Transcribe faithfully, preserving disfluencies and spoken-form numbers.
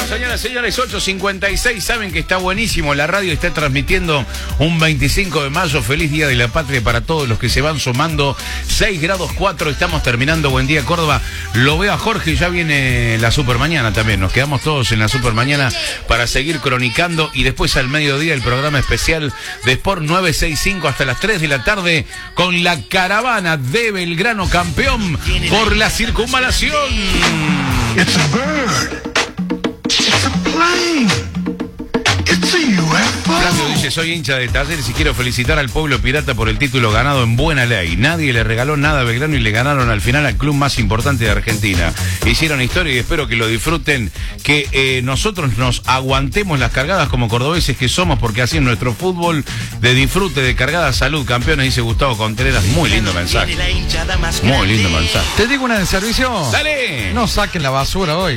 Señoras y señores, ocho cincuenta y seis, saben que está buenísimo. La radio está transmitiendo un veinticinco de mayo. Feliz Día de la Patria para todos los que se van sumando. seis grados cuatro, estamos terminando. Buen día, Córdoba. Lo veo a Jorge, ya viene la Supermañana también. Nos quedamos todos en la Supermañana para seguir cronicando. Y después al mediodía el programa especial de Sport nueve sesenta y cinco hasta las tres de la tarde con la caravana de Belgrano, campeón por la circunvalación. It's a bird. It's a plane. It's a U F O. Flavio dice, soy hincha de Talleres y quiero felicitar al pueblo pirata por el título ganado en buena ley. Nadie le regaló nada a Belgrano y le ganaron al final al club más importante de Argentina. Hicieron historia y espero que lo disfruten, que eh, nosotros nos aguantemos las cargadas como cordobeses que somos, porque así es nuestro fútbol de disfrute, de cargada salud, campeones, dice Gustavo Contreras. Muy lindo mensaje. Muy lindo mensaje. ¿Te digo una de servicio? ¡Dale! No saquen la basura hoy.